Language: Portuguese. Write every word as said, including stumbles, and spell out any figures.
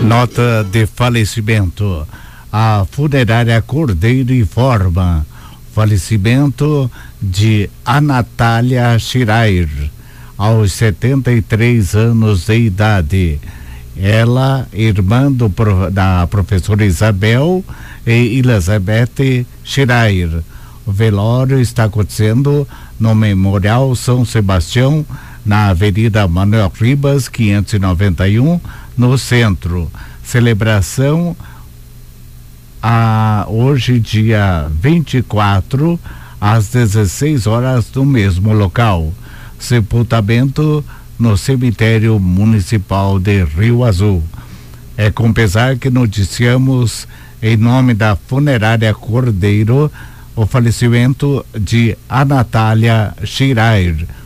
Nota de falecimento. A funerária Cordeiro informa falecimento de Anatália Schirair, aos setenta e três anos de idade. Ela, irmã do, da professora Isabel e Elizabeth Schirair. O velório está acontecendo no Memorial São Sebastião, na Avenida Manuel Ribas, quinhentos e noventa e um, no centro. Celebração a, hoje, dia vinte e quatro, às dezesseis horas, no mesmo local. Sepultamento no cemitério municipal de Rio Azul. É com pesar que noticiamos, em nome da funerária Cordeiro, o falecimento de Anatália Schirair.